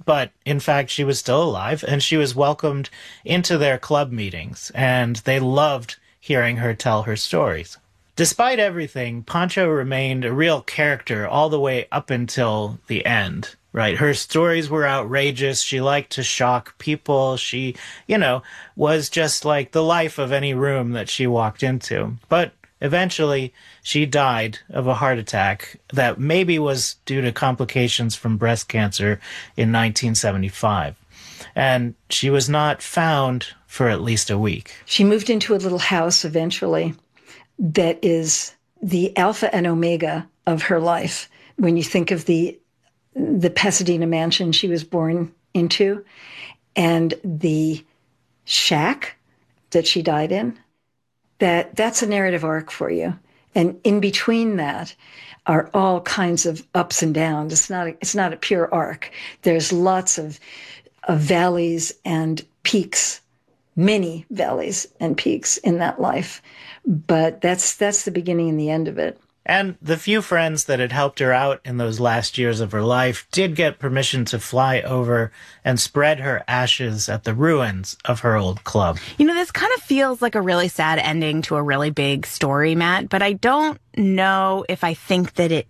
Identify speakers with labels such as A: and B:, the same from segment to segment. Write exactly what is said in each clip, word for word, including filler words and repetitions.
A: but in fact, she was still alive, and she was welcomed into their club meetings, and they loved hearing her tell her stories. Despite everything, Pancho remained a real character all the way up until the end, right? Her stories were outrageous. She liked to shock people. She, you know, was just like the life of any room that she walked into. But eventually, she died of a heart attack that maybe was due to complications from breast cancer in nineteen seventy-five. And she was not found for at least a week.
B: She moved into a little house eventually that is the alpha and omega of her life. When you think of the the Pasadena mansion she was born into and the shack that she died in, that that's a narrative arc for you. And in between that are all kinds of ups and downs. It's not a, it's not a pure arc. There's lots of, of valleys and peaks, many valleys and peaks in that life. But that's that's the beginning and the end of it.
A: And the few friends that had helped her out in those last years of her life did get permission to fly over and spread her ashes at the ruins of her old club.
C: You know, this kind of feels like a really sad ending to a really big story, Matt, but I don't know if I think that it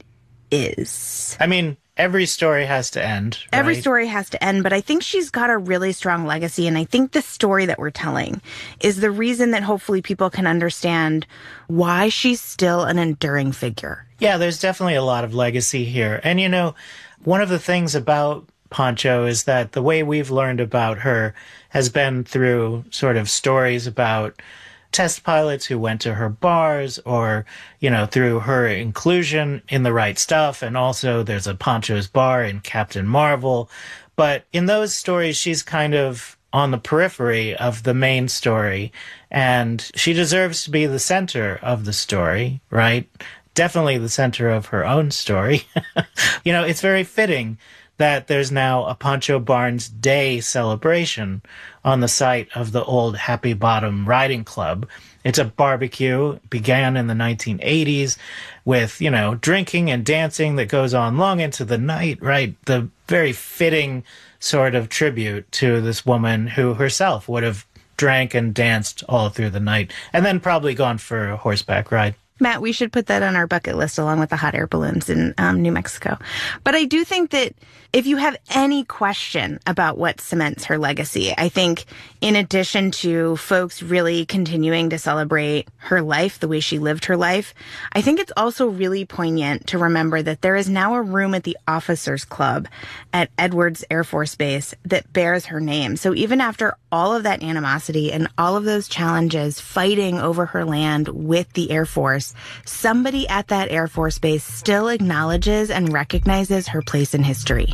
C: is.
A: I mean, every story has to end, right?
C: Every story has to end, but I think she's got a really strong legacy, and I think the story that we're telling is the reason that hopefully people can understand why she's still an enduring figure.
A: Yeah, there's definitely a lot of legacy here. And, you know, one of the things about Pancho is that the way we've learned about her has been through sort of stories about test pilots who went to her bars, or, you know, through her inclusion in The Right Stuff. And also there's a Pancho's bar in Captain Marvel. But in those stories, she's kind of on the periphery of the main story, and she deserves to be the center of the story, right? Definitely the center of her own story. You know, it's very fitting that there's now a Pancho Barnes Day celebration on the site of the old Happy Bottom Riding Club. It's a barbecue. It began in the nineteen eighties with, you know, drinking and dancing that goes on long into the night, right? The very fitting sort of tribute to this woman who herself would have drank and danced all through the night and then probably gone for a horseback ride.
C: Matt, we should put that on our bucket list along with the hot air balloons in um, New Mexico. But I do think that if you have any question about what cements her legacy, I think in addition to folks really continuing to celebrate her life, the way she lived her life, I think it's also really poignant to remember that there is now a room at the Officers Club at Edwards Air Force Base that bears her name. So even after all of that animosity and all of those challenges fighting over her land with the Air Force, somebody at that Air Force Base still acknowledges and recognizes her place in history.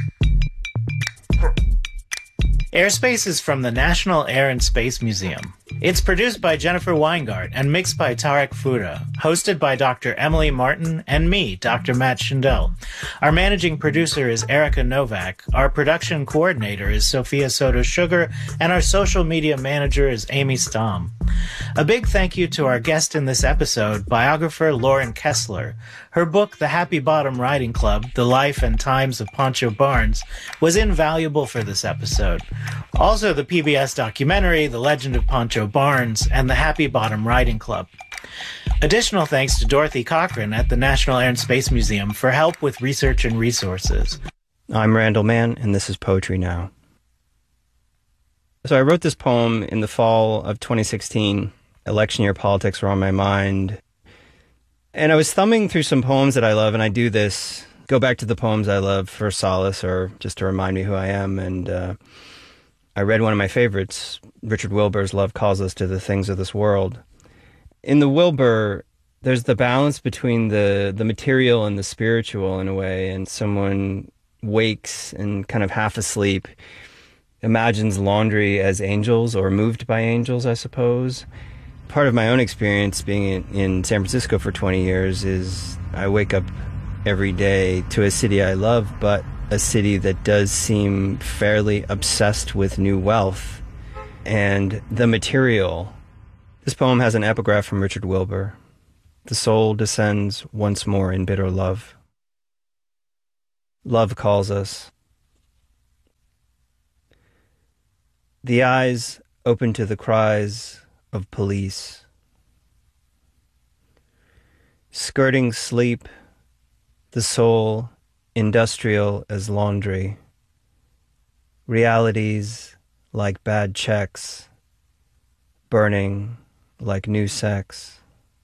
A: Airspace is from the National Air and Space Museum. It's produced by Jennifer Weingart and mixed by Tarek Fuda, hosted by Doctor Emily Martin and me, Doctor Matt Schindel. Our managing producer is Erica Novak, our production coordinator is Sophia Soto-Sugar, and our social media manager is Amy Stamm. A big thank you to our guest in this episode, biographer Lauren Kessler. Her book, The Happy Bottom Riding Club, The Life and Times of Pancho Barnes, was invaluable for this episode. Also, the P B S documentary, The Legend of Pancho Barnes, and The Happy Bottom Riding Club. Additional thanks to Dorothy Cochran at the National Air and Space Museum for help with research and resources.
D: I'm Randall Mann, and this is Poetry Now. So I wrote this poem in the fall of twenty sixteen. Election year politics were on my mind. And I was thumbing through some poems that I love, and I do this, go back to the poems I love for solace or just to remind me who I am. And uh, I read one of my favorites, Richard Wilbur's Love Calls Us to the Things of This World. In the Wilbur, there's the balance between the, the material and the spiritual in a way, and someone wakes and kind of half asleep, imagines laundry as angels or moved by angels, I suppose. Part of my own experience being in, in San Francisco for twenty years is I wake up every day to a city I love, but a city that does seem fairly obsessed with new wealth and the material. This poem has an epigraph from Richard Wilbur. The soul descends once more in bitter love. Love calls us. The eyes open to the cries of police. Skirting sleep, the soul industrial as laundry. Realities like bad checks, burning like new sex.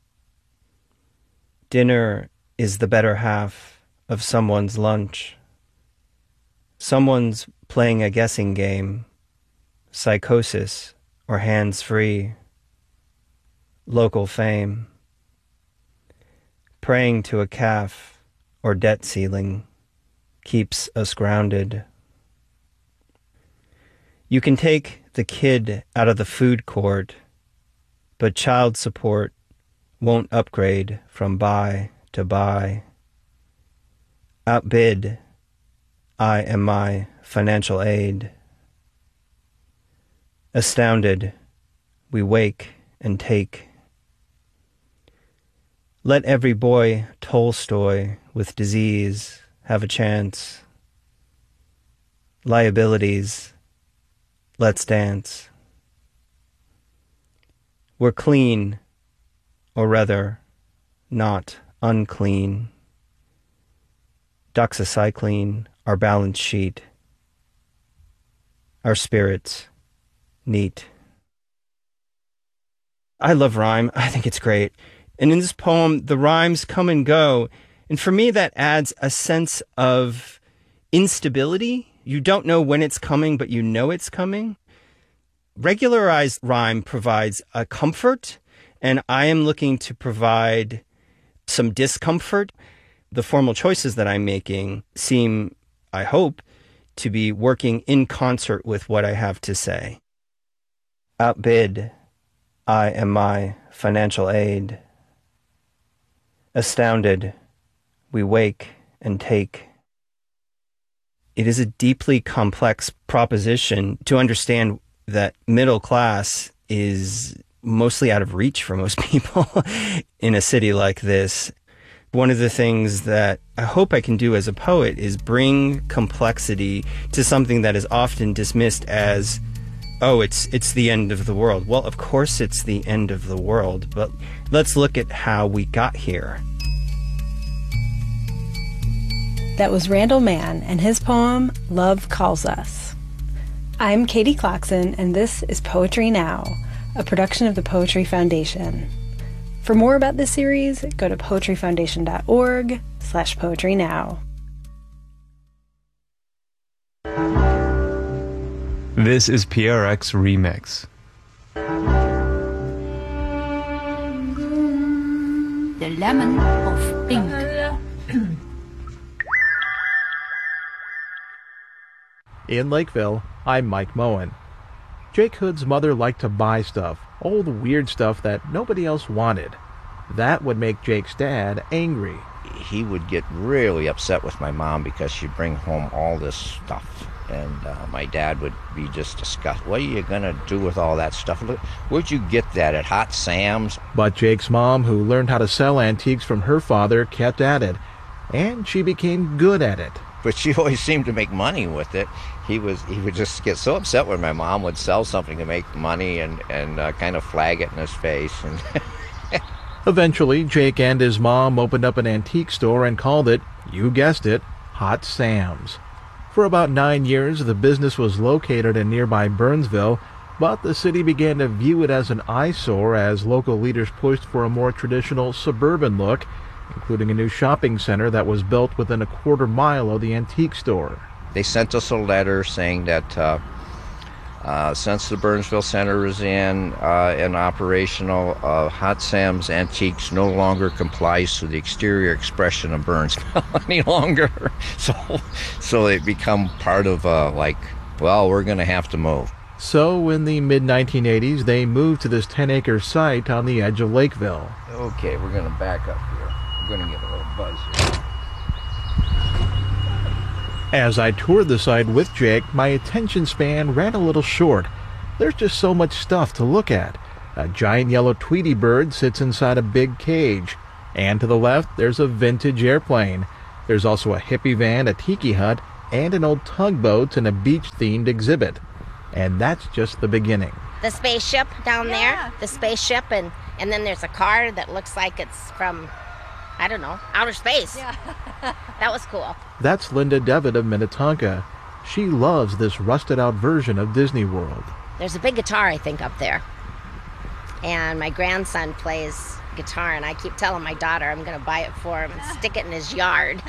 D: Dinner is the better half of someone's lunch. Someone's playing a guessing game, psychosis or hands-free, local fame, praying to a calf or debt ceiling keeps us grounded. You can take the kid out of the food court, but child support won't upgrade from buy to buy. Outbid, I am my financial aid. Astounded, we wake and take. Let every boy Tolstoy with disease have a chance. Liabilities, let's dance. We're clean, or rather, not unclean. Doxycycline, our balance sheet. Our spirits, neat. I love rhyme. I think it's great. And in this poem, the rhymes come and go. And for me, that adds a sense of instability. You don't know when it's coming, but you know it's coming. Regularized rhyme provides a comfort, and I am looking to provide some discomfort. The formal choices that I'm making seem, I hope, to be working in concert with what I have to say. Outbid, I am my financial aid. Astounded, we wake and take. It is a deeply complex proposition to understand that middle class is mostly out of reach for most people in a city like this. One of the things that I hope I can do as a poet is bring complexity to something that is often dismissed as, oh, it's it's the end of the world. Well, of course it's the end of the world, but let's look at how we got here.
E: That was Randall Mann and his poem, Love Calls Us. I'm Katie Clarkson, and this is Poetry Now, a production of the Poetry Foundation. For more about this series, go to poetryfoundation.org slash poetry now.
F: This is P R X Remix.
G: The Lemon of Pink.
H: In Lakeville, I'm Mike Moen. Jake Hood's mother liked to buy stuff, all the weird stuff that nobody else wanted. That would make Jake's dad angry.
I: He would get really upset with my mom because she'd bring home all this stuff. And uh, my dad would be just disgusted. What are you going to do with all that stuff? Look, where'd you get that? At Hot Sam's?
H: But Jake's mom, who learned how to sell antiques from her father, kept at it. And she became good at it.
I: But she always seemed to make money with it. He was he would just get so upset when my mom would sell something to make money and, and uh, kind of flag it in his face. And
H: Eventually, Jake and his mom opened up an antique store and called it, you guessed it, Hot Sam's. For about nine years, the business was located in nearby Burnsville, but the city began to view it as an eyesore as local leaders pushed for a more traditional suburban look, including a new shopping center that was built within a quarter mile of the antique store.
I: They sent us a letter saying that uh, uh, since the Burnsville Center is in uh, and operational, uh, Hot Sam's Antiques no longer complies to the exterior expression of Burnsville any longer. So, so they become part of uh, like, well, we're going to have to move.
H: So in the mid nineteen eighties, they moved to this ten-acre site on the edge of Lakeville.
I: Okay, we're going to back up here. We're going to get a little buzz here.
H: As I toured the site with Jake, my attention span ran a little short. There's just so much stuff to look at. A giant yellow Tweety bird sits inside a big cage. And to the left, there's a vintage airplane. There's also a hippie van, a tiki hut, and an old tugboat and a beach-themed exhibit. And that's just the beginning.
J: The spaceship down yeah. there, the spaceship, and, and then there's a car that looks like it's from, I don't know, outer space. Yeah. That was cool.
H: That's Linda Devitt of Minnetonka. She loves this rusted-out version of Disney World.
J: There's a big guitar, I think, up there. And my grandson plays guitar, and I keep telling my daughter I'm going to buy it for him and stick it in his yard.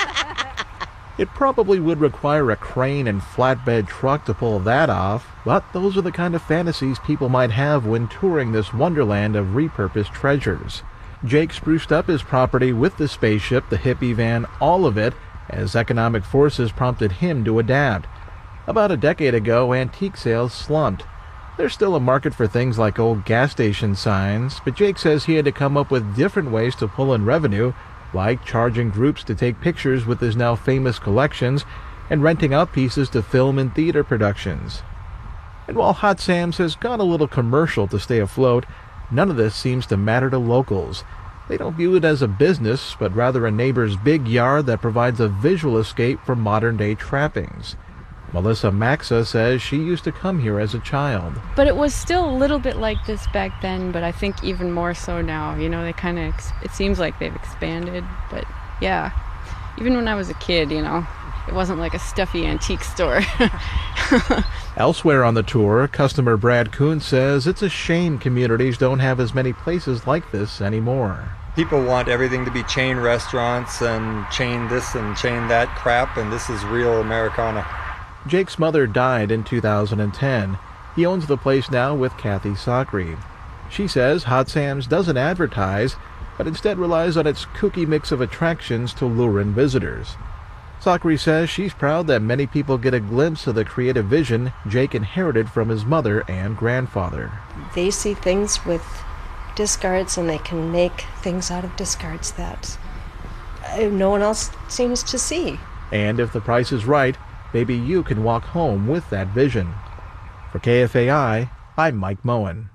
H: It probably would require a crane and flatbed truck to pull that off, but those are the kind of fantasies people might have when touring this wonderland of repurposed treasures. Jake spruced up his property with the spaceship, the hippie van, all of it, as economic forces prompted him to adapt. About a decade ago, antique sales slumped. There's still a market for things like old gas station signs, but Jake says he had to come up with different ways to pull in revenue, like charging groups to take pictures with his now famous collections and renting out pieces to film and theater productions. And while Hot Sam's has gone a little commercial to stay afloat, none of this seems to matter to locals. They don't view it as a business, but rather a neighbor's big yard that provides a visual escape from modern-day trappings. Melissa Maxa says she used to come here as a child.
K: But it was still a little bit like this back then, but I think even more so now. You know, they kind of, ex- it seems like they've expanded, but yeah. Even when I was a kid, you know, it wasn't like a stuffy antique store.
H: Elsewhere on the tour, customer Brad Kuhn says it's a shame communities don't have as many places like this anymore.
L: People want everything to be chain restaurants and chain this and chain that crap, and this is real Americana.
H: Jake's mother died in two thousand ten. He owns the place now with Kathy Sacre. She says Hot Sam's doesn't advertise, but instead relies on its kooky mix of attractions to lure in visitors. Sacre says she's proud that many people get a glimpse of the creative vision Jake inherited from his mother and grandfather.
M: They see things with discards, and they can make things out of discards that no one else seems to see.
H: And if the price is right, maybe you can walk home with that vision. For K F A I, I'm Mike Moen.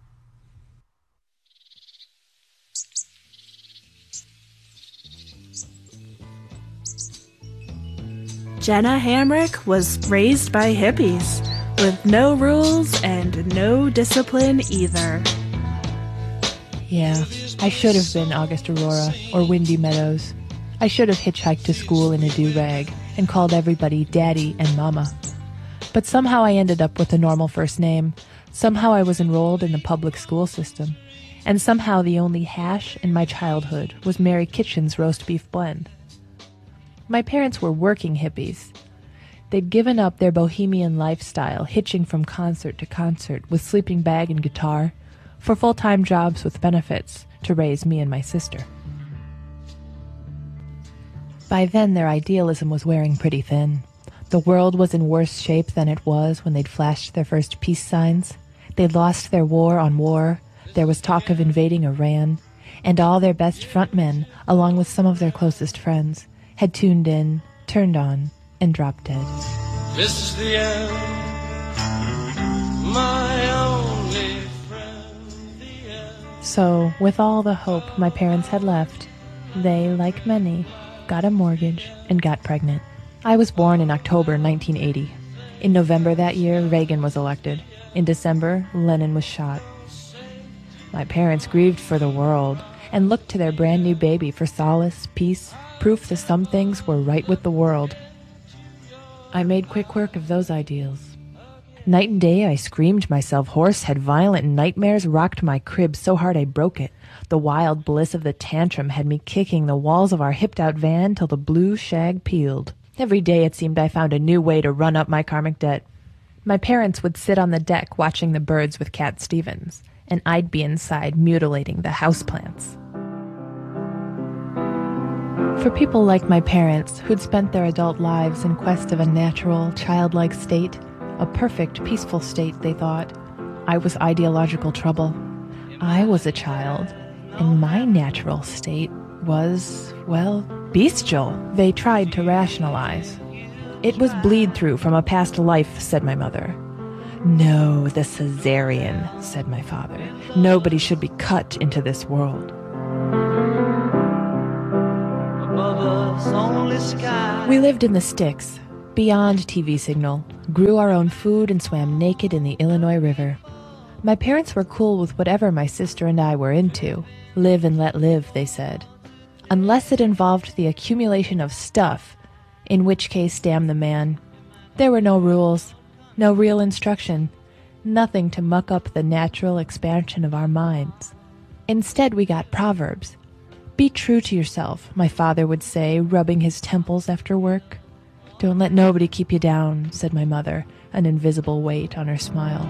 N: Jenna Hamrick was raised by hippies, with no rules and no discipline either.
O: Yeah, I should have been August Aurora or Windy Meadows. I should have hitchhiked to school in a do-rag and called everybody Daddy and Mama. But somehow I ended up with a normal first name. Somehow I was enrolled in the public school system. And somehow the only hash in my childhood was Mary Kitchen's roast beef blend. My parents were working hippies. They'd given up their bohemian lifestyle, hitching from concert to concert with sleeping bag and guitar, for full-time jobs with benefits to raise me and my sister. By then, their idealism was wearing pretty thin. The world was in worse shape than it was when they'd flashed their first peace signs. They'd lost their war on war. There was talk of invading Iran. And all their best frontmen, along with some of their closest friends, had tuned in, turned on, and dropped dead.
P: This is the end, my only friend, the end.
O: So, with all the hope my parents had left, they, like many, got a mortgage and got pregnant. I was born in October nineteen eighty. In November that year, Reagan was elected. In December, Lenin was shot. My parents grieved for the world and looked to their brand new baby for solace, peace, proof that some things were right with the world. I made quick work of those ideals. Night and day I screamed myself hoarse, had violent nightmares, rocked my crib so hard I broke it. The wild bliss of the tantrum had me kicking the walls of our hipped-out van till the blue shag peeled. Every day it seemed I found a new way to run up my karmic debt. My parents would sit on the deck watching the birds with Cat Stevens, and I'd be inside mutilating the houseplants. For people like my parents, who'd spent their adult lives in quest of a natural, childlike state, a perfect, peaceful state, they thought, I was ideological trouble. I was a child, and my natural state was, well, bestial, they tried to rationalize. It was bleed-through from a past life, said my mother. No, the cesarean, said my father. Nobody should be cut into this world. We lived in the sticks. beyond T V signal, grew our own food, and swam naked in the Illinois River. My parents were cool with whatever my sister and I were into. Live and let live, they said. Unless it involved the accumulation of stuff, in which case, damn the man. There were no rules, no real instruction, nothing to muck up the natural expansion of our minds. Instead, we got proverbs. Be true to yourself, my father would say, rubbing his temples after work. Don't let nobody keep you down, said my mother, an invisible weight on her smile.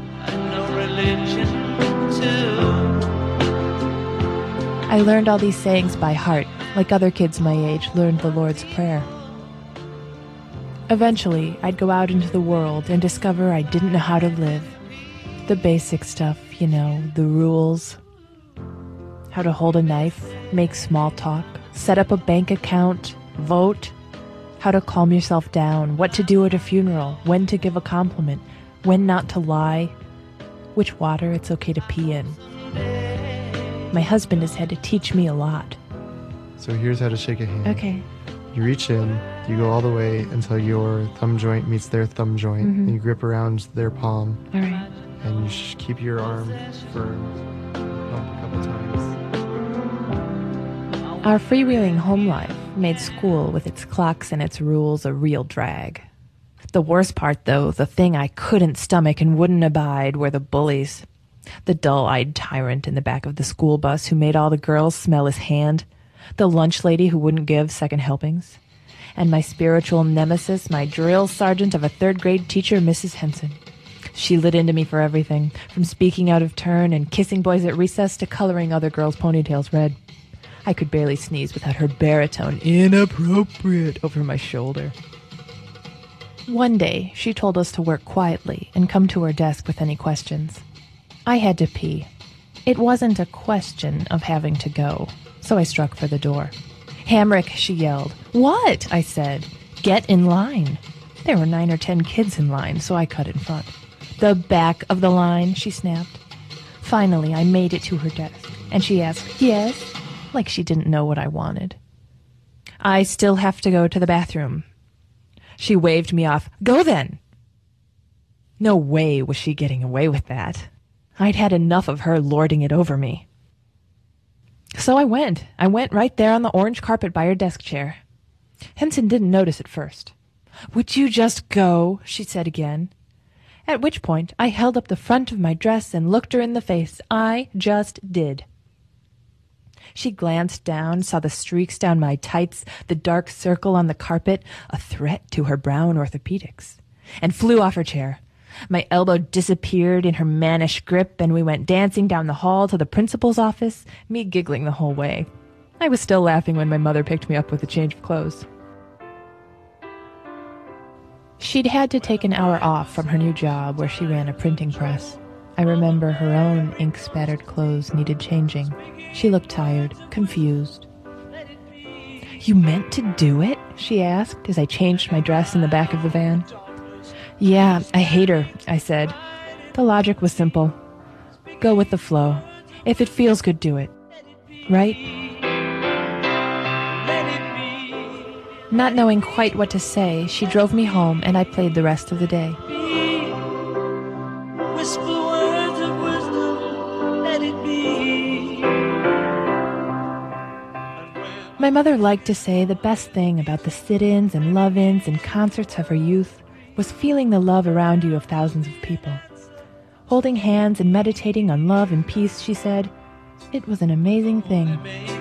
O: I learned all these sayings by heart, like other kids my age learned the Lord's Prayer. Eventually, I'd go out into the world and discover I didn't know how to live. The basic stuff, you know, the rules. How to hold a knife, make small talk, set up a bank account, vote. How to calm yourself down, what to do at a funeral, when to give a compliment, when not to lie, which water it's okay to pee in. My husband has had to teach me a lot.
Q: So here's how to shake a hand.
O: Okay.
Q: You reach in, you go all the way until your thumb joint meets their thumb joint,
O: Mhm.
Q: and you grip around their palm.
O: All right.
Q: And you sh- keep your arm firm. Pump a couple times.
O: Our freewheeling home life made school with its clocks and its rules a real drag. The worst part, though, the thing I couldn't stomach and wouldn't abide, were the bullies. The dull-eyed tyrant in the back of the school bus who made all the girls smell his hand, the lunch lady who wouldn't give second helpings, and my spiritual nemesis, my drill sergeant of a third-grade teacher, Missus Henson. She lit into me for everything, from speaking out of turn and kissing boys at recess to coloring other girls' ponytails red. I could barely sneeze without her baritone, inappropriate, over my shoulder. One day, she told us to work quietly and come to her desk with any questions. I had to pee. It wasn't a question of having to go, so I struck for the door. Hamrick, she yelled. What? I said. Get in line. There were nine or ten kids in line, so I cut in front. The back of the line, she snapped. Finally, I made it to her desk, and she asked, yes, like she didn't know what I wanted. I still have to go to the bathroom. She waved me off. Go then. No way was she getting away with that. I'd had enough of her lording it over me. So I went. I went right there on the orange carpet by her desk chair. Henson didn't notice at first. Would you just go? She said again. At which point I held up the front of my dress and looked her in the face. I just did. She glanced down, saw the streaks down my tights, the dark circle on the carpet, a threat to her brown orthopedics, and flew off her chair. My elbow disappeared in her mannish grip, and we went dancing down the hall to the principal's office, me giggling the whole way. I was still laughing when my mother picked me up with a change of clothes. She'd had to take an hour off from her new job where she ran a printing press. I remember her own ink-spattered clothes needed changing. She looked tired, confused. You meant to do it? She asked as I changed my dress in the back of the van. Yeah, I hate her, I said. The logic was simple. Go with the flow. If it feels good, do it. Right? Not knowing quite what to say, she drove me home and I played the rest of the day.
P: Whisper words of wisdom, let it be.
O: My mother liked to say the best thing about the sit-ins and love-ins and concerts of her youth was feeling the love around you of thousands of people. Holding hands and meditating on love and peace, she said, it was an amazing thing.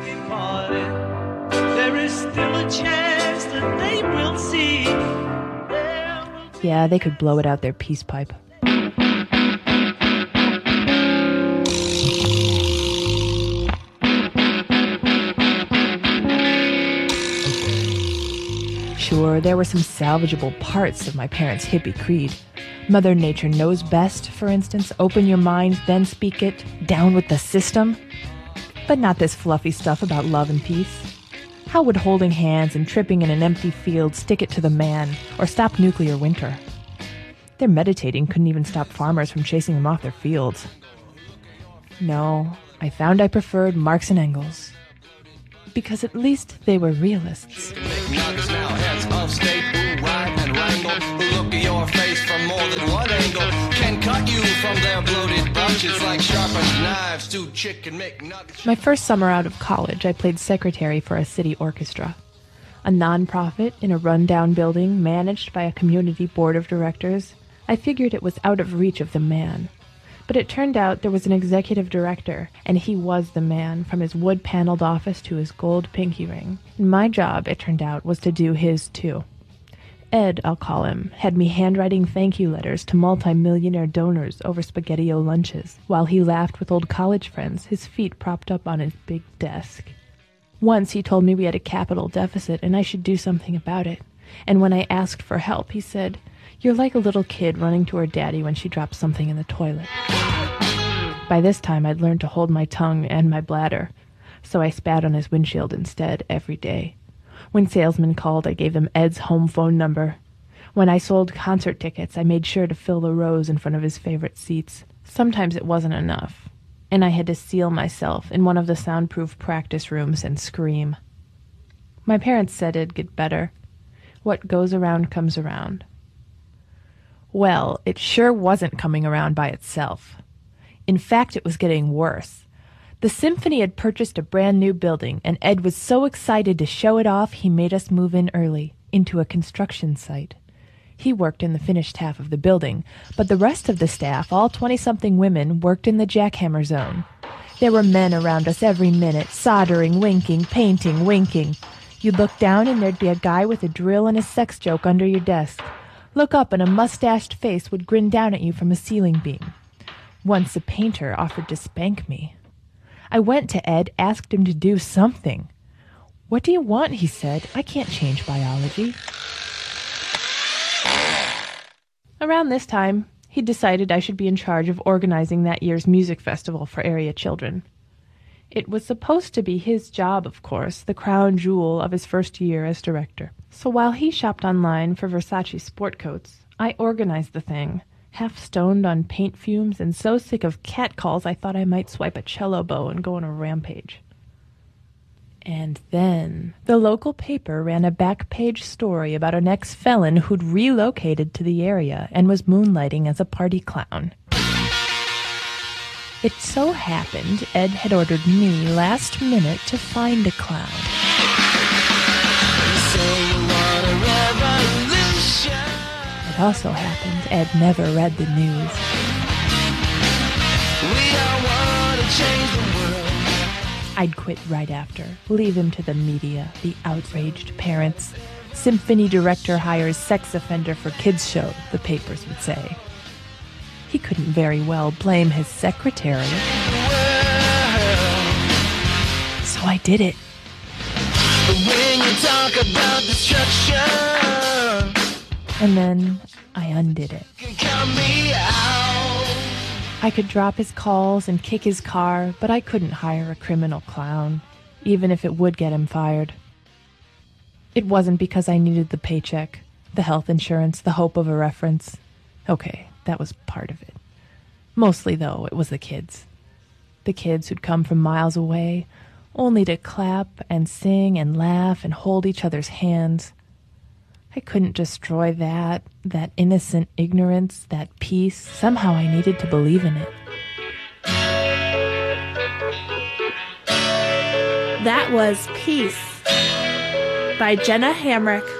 P: There is still a chance that they will see.
O: Yeah, they could blow it out their peace pipe. Sure, there were some salvageable parts of my parents' hippie creed. Mother Nature knows best, for instance, open your mind, then speak it, down with the system. But not this fluffy stuff about love and peace. How would holding hands and tripping in an empty field stick it to the man, or stop nuclear winter? Their meditating couldn't even stop farmers from chasing them off their fields. No, I found I preferred Marx and Engels. Because at least they were realists.
P: Now heads of state who ride and wrangle
R: stewed chicken McNuggets.
O: My first summer out of college, I played secretary for a city orchestra. A nonprofit in a rundown building managed by a community board of directors. I figured it was out of reach of the man. But it turned out there was an executive director, and he was the man, from his wood-paneled office to his gold pinky ring. And my job, it turned out, was to do his too. Ed, I'll call him, had me handwriting thank you letters to multi-millionaire donors over SpaghettiO lunches, while he laughed with old college friends, his feet propped up on his big desk. Once he told me we had a capital deficit and I should do something about it. And when I asked for help, he said, "You're like a little kid running to her daddy when she drops something in the toilet." By this time, I'd learned to hold my tongue and my bladder, so I spat on his windshield instead every day. When salesmen called, I gave them Ed's home phone number. When I sold concert tickets, I made sure to fill the rows in front of his favorite seats. Sometimes it wasn't enough, and I had to seal myself in one of the soundproof practice rooms and scream. My parents said it'd get better. What goes around comes around. Well, it sure wasn't coming around by itself. In fact, it was getting worse. The symphony had purchased a brand new building, and Ed was so excited to show it off he made us move in early, into a construction site. He worked in the finished half of the building, but the rest of the staff, all twenty-something women, worked in the jackhammer zone. There were men around us every minute, soldering, winking, painting, winking. You'd look down and there'd be a guy with a drill and a sex joke under your desk. Look up and a mustached face would grin down at you from a ceiling beam. Once a painter offered to spank me. I went to Ed, asked him to do something. "What do you want?" he said. "I can't change biology." Around this time, he decided I should be in charge of organizing that year's music festival for area children. It was supposed to be his job, of course, the crown jewel of his first year as director. So while he shopped online for Versace sport coats, I organized the thing, half stoned on paint fumes and so sick of catcalls I thought I might swipe a cello bow and go on a rampage. And then the local paper ran a back-page story about an ex-felon who'd relocated to the area and was moonlighting as a party clown. It so happened Ed had ordered me last minute to find a clown. It also happened Ed never read the news. I'd quit right after, leave him to the media, the outraged parents. Symphony director hires sex offender for kids show, the papers would say. He couldn't very well blame his secretary. So I did it. When you talk about destruction, and then I undid it. I could drop his calls and kick his car, but I couldn't hire a criminal clown, even if it would get him fired. It wasn't because I needed the paycheck, the health insurance, the hope of a reference. Okay, that was part of it. Mostly, though, it was the kids. The kids who'd come from miles away, only to clap and sing and laugh and hold each other's hands. I couldn't destroy that, that innocent ignorance, that peace. Somehow I needed to believe in it.
N: That was Peace by Jenna Hamrick